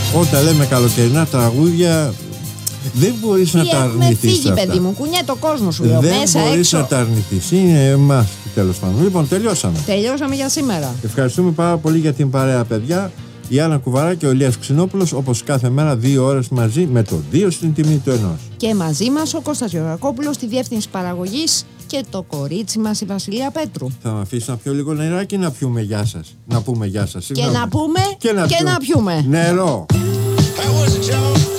Όταν λέμε καλοκαιρινά τραγούδια, δεν μπορείς να τα αρνηθείς. Φύγει, παιδί μου, κουνιέται το κόσμο σου, λέω, δεν μέσα, μπορείς έξω. να τα αρνηθείς. Είναι εμάς, τέλος πάντων. Λοιπόν, τελειώσαμε. Τελειώσαμε για σήμερα. Ευχαριστούμε πάρα πολύ για την παρέα, παιδιά. Η Άννα Κουβαρά και ο Ηλίας Ξινόπουλος, όπως κάθε μέρα, 2 ώρες μαζί, με το 2 στην τιμή του 1. Και μαζί μας ο Κώστας Γεωργακόπουλος στη διεύθυνση παραγωγής και το κορίτσι μας η Βασιλεία Πέτρου. Θα με αφήσεις να πιω λίγο νεράκι, να πιούμε γεια σας. Να πούμε γεια σας. Και να πούμε και να πιούμε. Νερό.